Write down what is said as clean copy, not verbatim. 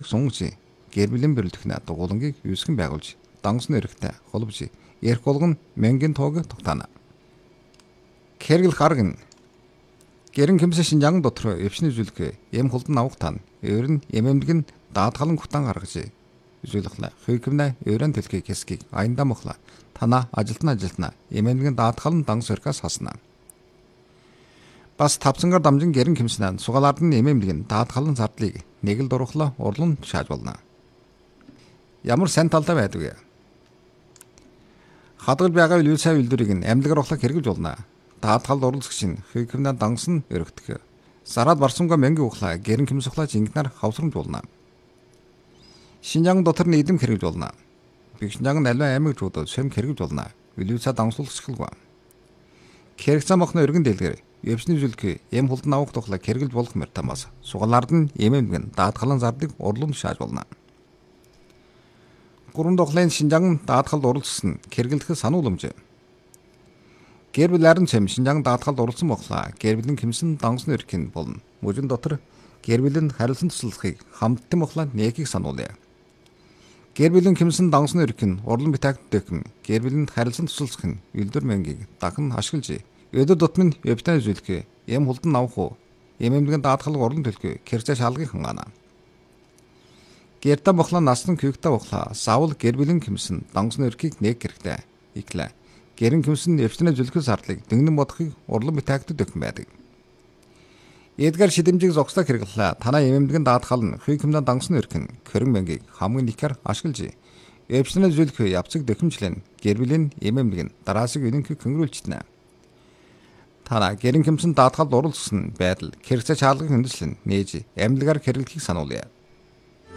сунгаж гэр бүлийн бэрэлдэхнэ дугуулангийг юусгэн байгуулж дангасны эрэхтэй холбож ярих болгон мэнгийн тоог тогтаана. Хэрэглэх арга нь гэрэн хэмсэн Шинжаан дотор эвчний зүйлх эм хулдан авах тань өөр нь эмэмдэг нь даатгалан гутаан гаргаж зүйлхлэ хүйкэмнэ өөрөн төлхий хэсгийг аянда мохла тана ажилтна эмэмдэг нь даатгалан данг сөркас хасна. Бас тавцангаар дамжин гэрэн хэмснэ сугалаад нь эмэмдэг нь даатгалан зардлыг нэг л дурхлаа урлан шааж болно. Ямар сайн талтай байдаг вэ? Хадгал байгаа үйл сайн үйлдвэрийг нь амьдлгаар ухлах хэрэгж болно. Даатгалд оролцогч нь хүйкэмнэ дангас нь өргөдөх. Зараад барсамгаа мэнги ухлаа гэрэн хэмс ухлаа жингнаар хавсрамж болно. Шинжаан дотор нь эдэм хэрэгж болно. Бигшинжаан аливаа аймаг жуудад сэм хэрэгж болно. Үлээсээ дансуулчихлгүй. Хэрэгцээ мохны өргөн дэлгэр эвчний зүйлх эм хулдан авах тухлаа хэрэгж болох мэртамаас сугалаад нь эмэмдэг нь даатгалан зардыг урлан шааж болно. Гурван тухлын Шинжаан даатгалд оролцсон хэрэглэх санууламж. Гэр бүл арин цэм Шинжаан даатгалд оролцсон боглаа. Гэр бүлийн хэмсэн дангасны өрхийн болно. Мужин дотор гэр бүлийн харилцан туслахыг хамттан боглаа нэгийг сануулъя. Гэр бүлийн хэмсэн дангасны өрхийн урлан битаагтдэгхэн гэр бүлийн харилцан туслах нь үйлдвэр мэнгийг дахин ашиглаж өдөр тутмын эвтэн зүйлхээ эм хулдан авах уу эмэмдгэн даатгалыг урлан төлхөө хэрэгцээ шалгыг хангаана. Гэртэ боглаа насны күйгтэ боглаа савл гэр бүлийн хэмсэн дангасны өрхийг нэг хэрэгтэй иклэ гэрэн хэмсэн эвтэнэ зүлхэл зардлыг дэгнэн бодохыг урлан битаагтд өгөн байдаг. Эдгээр шидэмжиг зогслоо хэрэглээ. Танаа эмэмдгэн даатгал нь хүйкэмдэн дангасны өрхөн көрөн мэнгийг хамгийн нэхэр ашиглаж эвтэнэ зүлх явцыг дэхэмжлэн гэр бүлийн эмэмдгэн дараасыг үнэнхийг хөнгөрүүлчихнэ. Танаа гэрэн хэмсэн даатгалд оролцсон байдал хэрэгцээ шаалгыг хөндөслөн нээж амьдлагаар хэрэглэхийг сануулъя.